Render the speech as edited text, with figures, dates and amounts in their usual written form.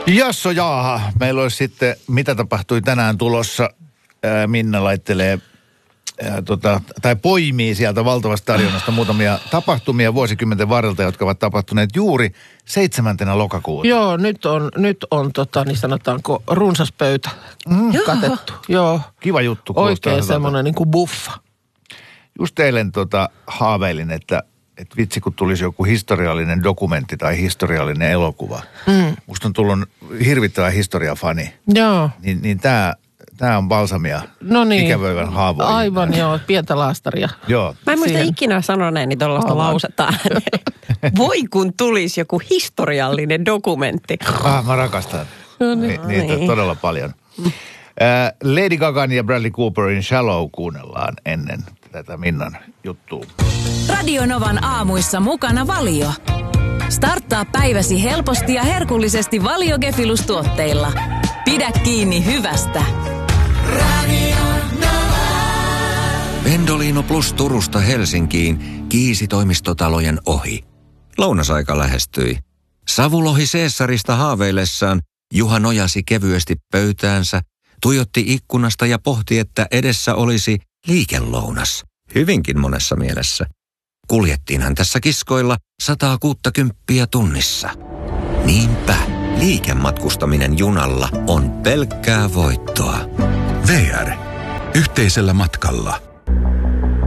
Jasso jaaha, meillä olisi sitten, mitä tapahtui tänään tulossa. Minna laittelee, tai poimii sieltä valtavasta tarjonnasta muutamia tapahtumia vuosikymmenten varrelta, jotka ovat tapahtuneet juuri 7. lokakuuta. Joo, nyt on niin sanotaanko runsas pöytä katettu. Joo. Kiva juttu. Oikein semmoinen niin kuin buffa. Just eilen haaveilin, että vitsi kun tulisi joku historiallinen dokumentti tai historiallinen elokuva. Musta on tullut hirvittävä historiafani. Joo. Niin tää on balsamia ikävöivän haavoihin. Aivan joo, pientä laastaria. Joo. Mä en muista ikinä sanoneeni tuollaista lausetta. Voi kun tulisi joku historiallinen dokumentti. Mä rakastan niitä todella paljon. Lady Gagan ja Bradley Cooperin Shallow kuunnellaan ennen tätä Minnan juttua. Radio Novan aamuissa mukana Valio. Starttaa päiväsi helposti ja herkullisesti Valio Gefilus-tuotteilla. Pidä kiinni hyvästä. Radio Nova. Pendolino Plus Turusta Helsinkiin Kiisi-toimistotalojen ohi. Lounasaika lähestyi. Savulohi Caesarista haaveillessaan Juha nojasi kevyesti pöytäänsä, tuijotti ikkunasta ja pohti, että edessä olisi liikelounas. Hyvinkin monessa mielessä. Kuljettiinhan tässä kiskoilla 160 tunnissa. Niinpä, liikematkustaminen junalla on pelkkää voittoa. VR. Yhteisellä matkalla.